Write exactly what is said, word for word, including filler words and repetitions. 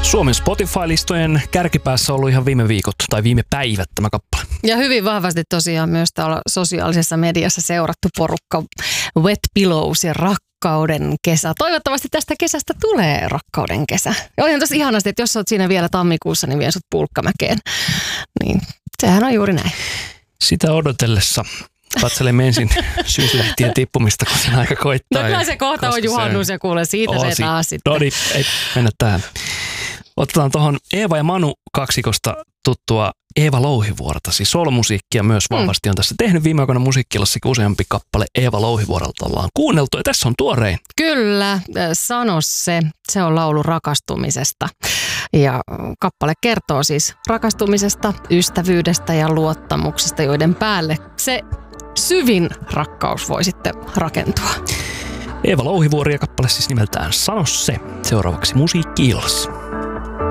Suomen Spotify-listojen kärkipäässä on ollut ihan viime viikot tai viime päivät tämä kappale. Ja hyvin vahvasti tosiaan myös täällä sosiaalisessa mediassa seurattu porukka Wet Pillows ja Rakkauden kesä. Toivottavasti tästä kesästä tulee Rakkauden kesä. Ja olihan tosi ihanasti, että jos olet siinä vielä tammikuussa, niin vien sut Pulkkamäkeen. Niin sehän on juuri näin. Sitä odotellessa katselemme ensin syyslehtien tippumista, kun sen aika koittaa. No kyllä se kohta on juhannus ja kuule siitä se si- taas sitten. No niin, ei mennä tähän. Otetaan tuohon Eeva ja Manu kaksikosta tuttua Eeva Louhivuorta. Siis soul-musiikkia myös vahvasti on tässä tehnyt. Viime aikoina musiikkilassakin useampi kappale Eeva Louhivuorelta ollaan kuunneltu. Ja tässä on tuorein. Kyllä, sano se. Se on laulu rakastumisesta. Ja kappale kertoo siis rakastumisesta, ystävyydestä ja luottamuksesta, joiden päälle se syvin rakkaus voi sitten rakentua. Eeva Louhivuori ja kappale siis nimeltään Sano se. Seuraavaksi Musiikki-illassa.